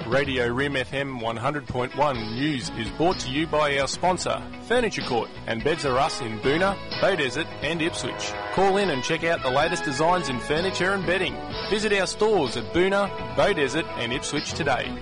Radio Rim FM 100.1 News is brought to you by our sponsor, Furniture Court and Beds R Us in Boonah, Beaudesert and Ipswich. Call in and check out the latest designs in furniture and bedding. Visit our stores at Boonah, Beaudesert and Ipswich today.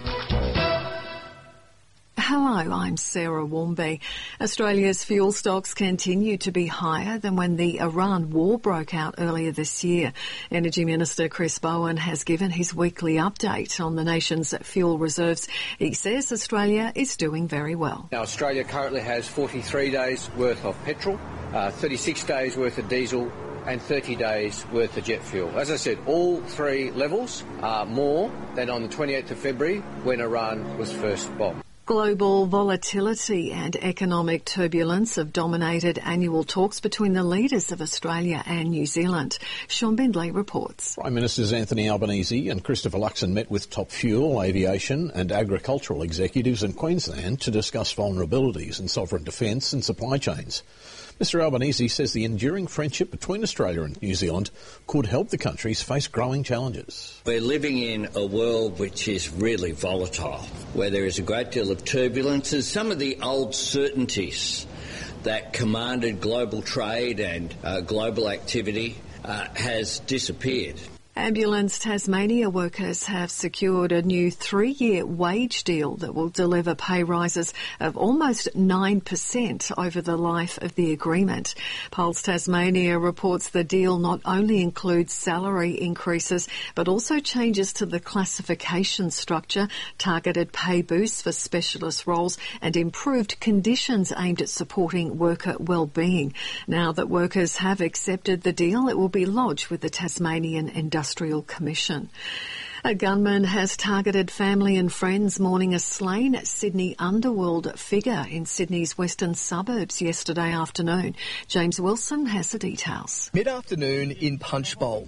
Hello, I'm Sarah Warmby. Australia's fuel stocks continue to be higher than when the Iran war broke out earlier this year. Energy Minister Chris Bowen has given his weekly update on the nation's fuel reserves. He says Australia is doing very well. Now, Australia currently has 43 days worth of petrol, 36 days worth of diesel and 30 days worth of jet fuel. As I said, all three levels are more than on the 28th of February when Iran was first bombed. Global volatility and economic turbulence have dominated annual talks between the leaders of Australia and New Zealand. Sean Bindley reports. Prime Ministers Anthony Albanese and Christopher Luxon met with top fuel, aviation and agricultural executives in Queensland to discuss vulnerabilities in sovereign defence and supply chains. Mr Albanese says the enduring friendship between Australia and New Zealand could help the countries face growing challenges. We're living in a world which is really volatile, where there is a great deal of turbulence, and some of the old certainties that commanded global trade and global activity has disappeared. Ambulance Tasmania workers have secured a new 3-year wage deal that will deliver pay rises of almost 9% over the life of the agreement. Pulse Tasmania reports the deal not only includes salary increases but also changes to the classification structure, targeted pay boosts for specialist roles and improved conditions aimed at supporting worker well-being. Now that workers have accepted the deal, it will be lodged with the Tasmanian Industrial Commission. A gunman has targeted family and friends mourning a slain Sydney underworld figure in Sydney's western suburbs yesterday afternoon. James Wilson has the details. Mid-afternoon in Punchbowl.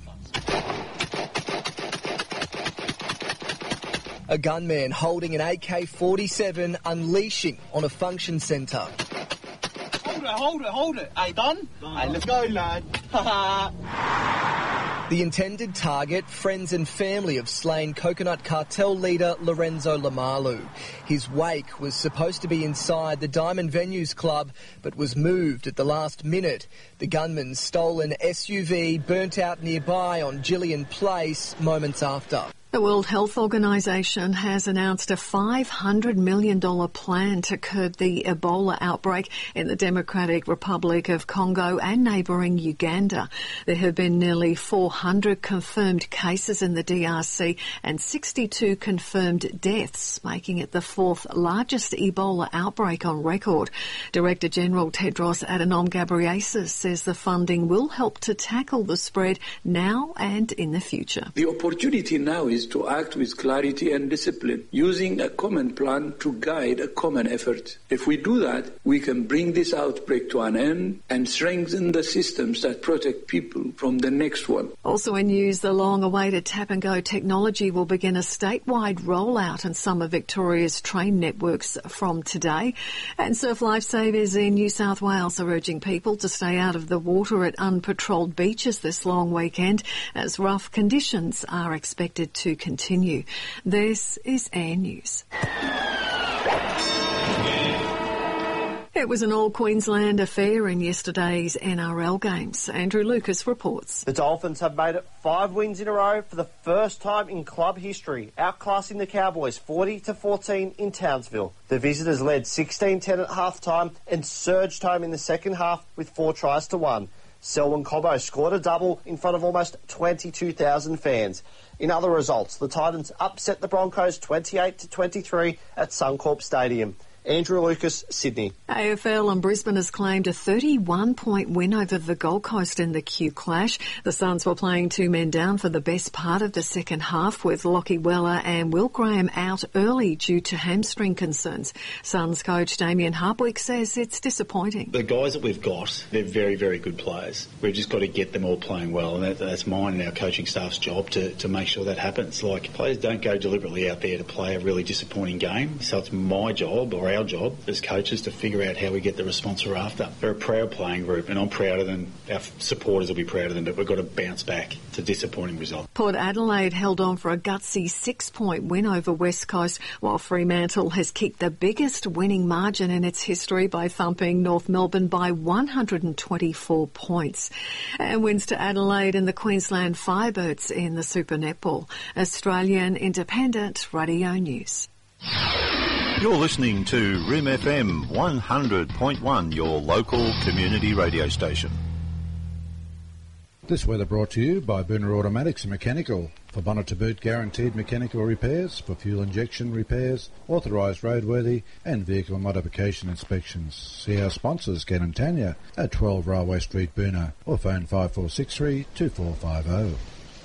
A gunman holding an AK-47 unleashing on a function centre. Hold it. Hey, done? Hey, let's go, lad. The intended target, friends and family of slain Coconut Cartel leader Lorenzo Lamalu. His wake was supposed to be inside the Diamond Venues Club, but was moved at the last minute. The gunman's stolen SUV burnt out nearby on Gillian Place moments after. The World Health Organization has announced a $500 million plan to curb the Ebola outbreak in the Democratic Republic of Congo and neighbouring Uganda. There have been nearly 400 confirmed cases in the DRC and 62 confirmed deaths, making it the fourth largest Ebola outbreak on record. Director General Tedros Adhanom Ghebreyesus says the funding will help to tackle the spread now and in the future. The opportunity now is to act with clarity and discipline, using a common plan to guide a common effort. If we do that, we can bring this outbreak to an end and strengthen the systems that protect people from the next one. Also in news, the long-awaited tap-and-go technology will begin a statewide rollout in some of Victoria's train networks from today. And surf lifesavers in New South Wales are urging people to stay out of the water at unpatrolled beaches this long weekend, as rough conditions are expected to continue. This is Air News. It was an all-Queensland affair in yesterday's NRL games. Andrew Lucas reports. The Dolphins have made it 5 wins in a row for the first time in club history, outclassing the Cowboys 40-14 in Townsville. The visitors led 16-10 at half-time and surged home in the second half with 4-1. Selwyn Cobbo scored a double in front of almost 22,000 fans. In other results, the Titans upset the Broncos 28-23 at Suncorp Stadium. Andrew Lucas, Sydney. AFL and Brisbane has claimed a 31-point win over the Gold Coast in the Q Clash. The Suns were playing 2 men down for the best part of the second half, with Lockie Weller and Will Graham out early due to hamstring concerns. Suns coach Damien Hardwick says it's disappointing. The guys that we've got, they're very, very good players. We've just got to get them all playing well, and that's mine and our coaching staff's job to make sure that happens. Like, players don't go deliberately out there to play a really disappointing game, so it's my job or our job as coaches to figure out how we get the response we're after. They're a proud playing group, and I'm proud of them. Our supporters will be proud of them, but we've got to bounce back. It's a disappointing result. Port Adelaide held on for a gutsy 6-point win over West Coast, while Fremantle has kicked the biggest winning margin in its history by thumping North Melbourne by 124 points. And wins to Adelaide and the Queensland Firebirds in the Super Netball. Australian Independent Radio News. You're listening to RIM FM 100.1, your local community radio station. This weather brought to you by Boona Automatics and Mechanical. For bonnet to boot guaranteed mechanical repairs, for fuel injection repairs, authorised roadworthy and vehicle modification inspections. See our sponsors, Ken and Tanya, at 12 Railway Street, Boona, or phone 5463 2450.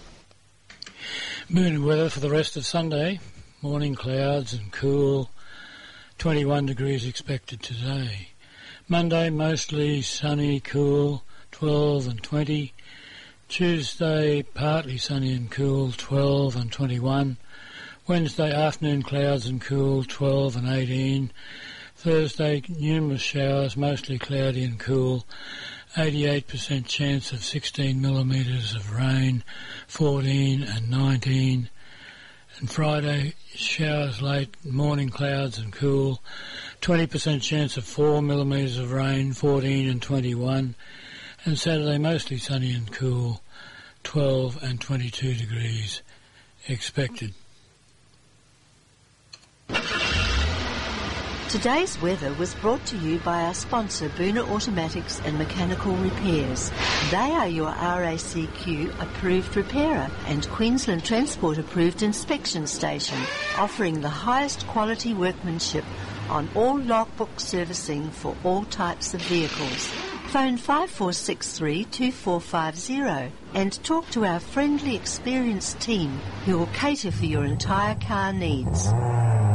Boona weather for the rest of Sunday. Morning clouds and cool. 21 degrees expected today. Monday mostly sunny, cool, 12 and 20. Tuesday partly sunny and cool, 12 and 21. Wednesday afternoon clouds and cool, 12 and 18. Thursday numerous showers, mostly cloudy and cool, 88% chance of 16 millimetres of rain, 14 and 19. And Friday showers late, morning clouds and cool, 20% chance of 4 millimetres of rain, 14 and 21. And Saturday mostly sunny and cool, 12 and 22 degrees expected. Today's weather was brought to you by our sponsor Boona Automatics and Mechanical Repairs. They are your RACQ approved repairer and Queensland Transport approved inspection station, offering the highest quality workmanship on all logbook servicing for all types of vehicles. Phone 5463 2450 and talk to our friendly, experienced team who will cater for your entire car needs.